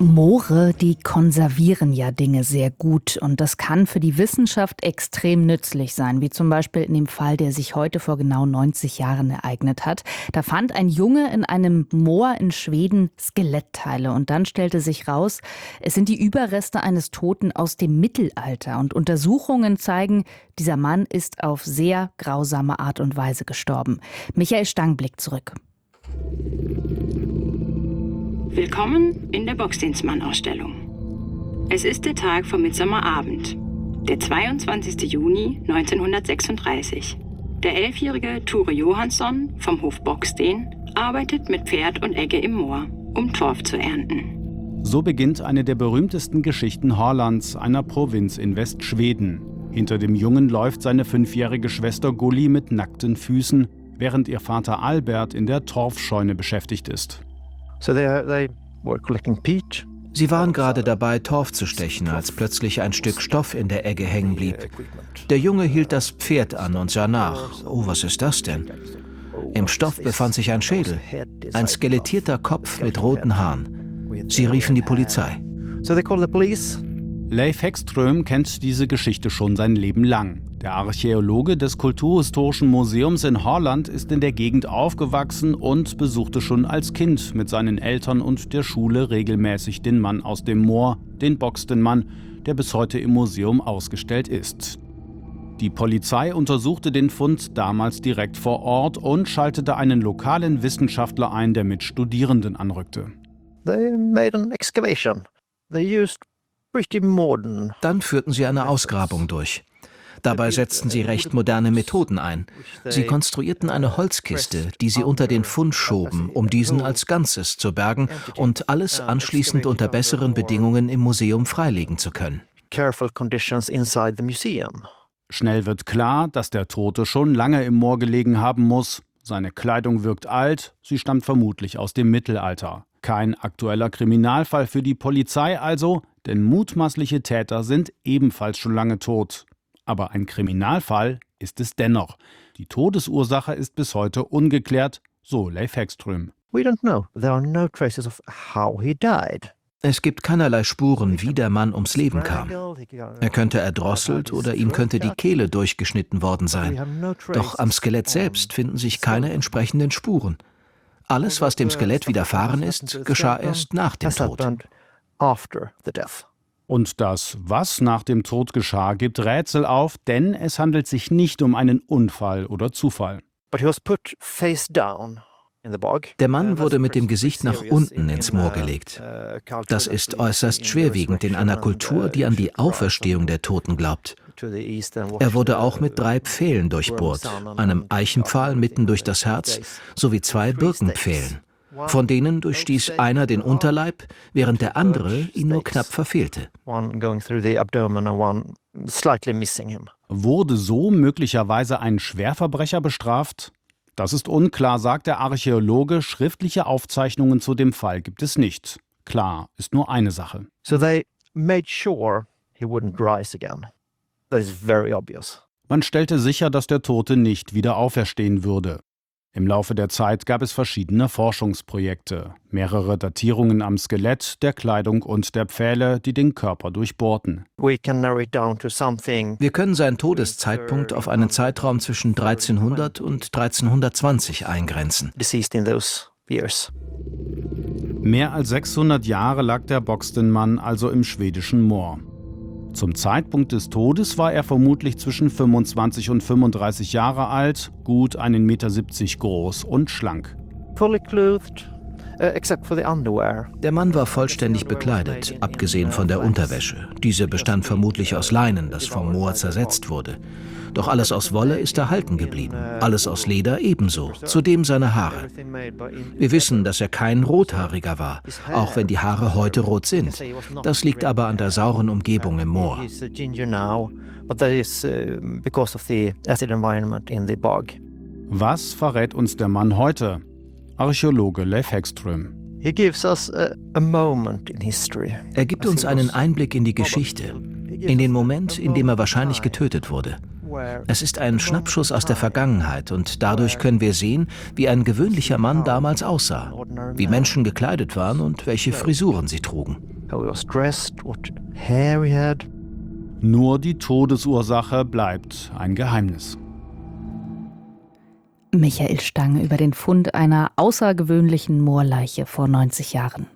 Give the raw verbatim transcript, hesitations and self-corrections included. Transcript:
Moore, die konservieren ja Dinge sehr gut und das kann für die Wissenschaft extrem nützlich sein, wie zum Beispiel in dem Fall, der sich heute vor genau neunzig Jahren ereignet hat. Da fand ein Junge in einem Moor in Schweden Skelettteile und dann stellte sich raus, es sind die Überreste eines Toten aus dem Mittelalter und Untersuchungen zeigen, dieser Mann ist auf sehr grausame Art und Weise gestorben. Michael Stang blickt zurück. Willkommen in der Bocksteinsmann-Ausstellung. Es ist der Tag vom Mitsommerabend, der zweiundzwanzigster Juni neunzehnhundertsechsunddreißig. Der elfjährige Ture Johansson vom Hof Bockstein arbeitet mit Pferd und Egge im Moor, um Torf zu ernten. So beginnt eine der berühmtesten Geschichten Hallands, einer Provinz in Westschweden. Hinter dem Jungen läuft seine fünfjährige Schwester Gulli mit nackten Füßen, während ihr Vater Albert in der Torfscheune beschäftigt ist. So they, they were collecting peat. Sie waren gerade dabei, Torf zu stechen, als plötzlich ein Stück Stoff in der Egge hängen blieb. Der Junge hielt das Pferd an und sah nach. Oh, was ist das denn? Im Stoff befand sich ein Schädel, ein skelettierter Kopf mit roten Haaren. Sie riefen die Polizei. So they called the police. Leif Häggström kennt diese Geschichte schon sein Leben lang. Der Archäologe des Kulturhistorischen Museums in Halland ist in der Gegend aufgewachsen und besuchte schon als Kind mit seinen Eltern und der Schule regelmäßig den Mann aus dem Moor, den Bockstenmann, der bis heute im Museum ausgestellt ist. Die Polizei untersuchte den Fund damals direkt vor Ort und schaltete einen lokalen Wissenschaftler ein, der mit Studierenden anrückte. They made an excavation. They used pretty modern. Dann führten sie eine Ausgrabung durch. Dabei setzten sie recht moderne Methoden ein. Sie konstruierten eine Holzkiste, die sie unter den Fund schoben, um diesen als Ganzes zu bergen und alles anschließend unter besseren Bedingungen im Museum freilegen zu können. Careful conditions inside the museum. Schnell wird klar, dass der Tote schon lange im Moor gelegen haben muss. Seine Kleidung wirkt alt, sie stammt vermutlich aus dem Mittelalter. Kein aktueller Kriminalfall für die Polizei also, denn mutmaßliche Täter sind ebenfalls schon lange tot. Aber ein Kriminalfall ist es dennoch. Die Todesursache ist bis heute ungeklärt, so Leif Häggström. We don't know. There are no traces of how he died. Es gibt keinerlei Spuren, wie der Mann ums Leben kam. Er könnte erdrosselt oder ihm könnte die Kehle durchgeschnitten worden sein. Doch am Skelett selbst finden sich keine entsprechenden Spuren. Alles, was dem Skelett widerfahren ist, geschah erst nach dem Tod. Und das, was nach dem Tod geschah, gibt Rätsel auf, denn es handelt sich nicht um einen Unfall oder Zufall. Der Mann wurde mit dem Gesicht nach unten ins Moor gelegt. Das ist äußerst schwerwiegend in einer Kultur, die an die Auferstehung der Toten glaubt. Er wurde auch mit drei Pfählen durchbohrt, einem Eichenpfahl mitten durch das Herz sowie zwei Birkenpfählen. Von denen durchstieß einer den Unterleib, während der andere ihn nur knapp verfehlte. Wurde so möglicherweise ein Schwerverbrecher bestraft? Das ist unklar, sagt der Archäologe. Schriftliche Aufzeichnungen zu dem Fall gibt es nicht. Klar ist nur eine Sache. So they made sure he wouldn't rise again. That is very obvious. Man stellte sicher, dass der Tote nicht wieder auferstehen würde. Im Laufe der Zeit gab es verschiedene Forschungsprojekte, mehrere Datierungen am Skelett, der Kleidung und der Pfähle, die den Körper durchbohrten. Wir können seinen Todeszeitpunkt auf einen Zeitraum zwischen dreizehnhundert und dreizehnhundertzwanzig eingrenzen. Mehr als sechshundert Jahre lag der Bockstenmann also im schwedischen Moor. Zum Zeitpunkt des Todes war er vermutlich zwischen fünfundzwanzig und fünfunddreißig Jahre alt, gut einen Meter siebzig groß und schlank. Der Mann war vollständig bekleidet, abgesehen von der Unterwäsche. Diese bestand vermutlich aus Leinen, das vom Moor zersetzt wurde. Doch alles aus Wolle ist erhalten geblieben, alles aus Leder ebenso, zudem seine Haare. Wir wissen, dass er kein Rothaariger war, auch wenn die Haare heute rot sind. Das liegt aber an der sauren Umgebung im Moor. Was verrät uns der Mann heute? Archäologe Leif Häggström. Er gibt uns einen Einblick in die Geschichte, in den Moment, in dem er wahrscheinlich getötet wurde. Es ist ein Schnappschuss aus der Vergangenheit und dadurch können wir sehen, wie ein gewöhnlicher Mann damals aussah, wie Menschen gekleidet waren und welche Frisuren sie trugen. how he was dressed, what hair he had. Nur die Todesursache bleibt ein Geheimnis. Michael Stange über den Fund einer außergewöhnlichen Moorleiche vor neunzig Jahren.